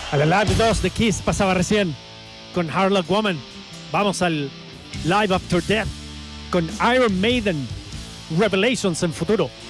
A la Live 2 de Kiss pasaba recién con Harlock Woman. Vamos al Live After Death con Iron Maiden, Revelations en futuro.